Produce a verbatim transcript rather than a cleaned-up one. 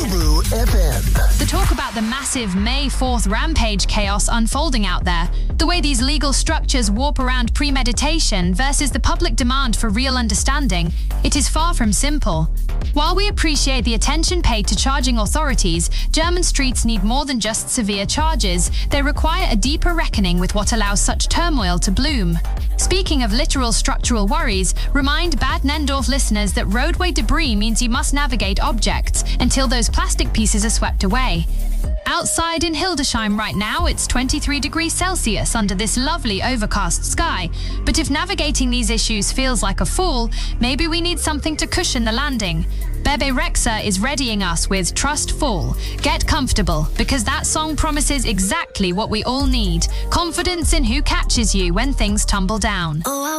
Fubu F M. The talk about the massive May fourth rampage chaos unfolding out there, the way these legal structures warp around premeditation versus the public demand for real understanding, it is far from simple. While we appreciate the attention paid to charging authorities, German streets need more than just severe charges. They require a deeper reckoning with what allows such turmoil to bloom. Speaking of literal structural worries, remind Bad Nendorf listeners that roadway debris means you must navigate objects until those plastic pieces are swept away. Outside in Hildesheim right now, it's twenty-three degrees Celsius under this lovely overcast sky. But if navigating these issues feels like a fall, maybe we need something to cushion the landing. Bebe Rexha is readying us with Trust Fall. Get comfortable, because that song promises exactly what we all need. Confidence in who catches you when things tumble down.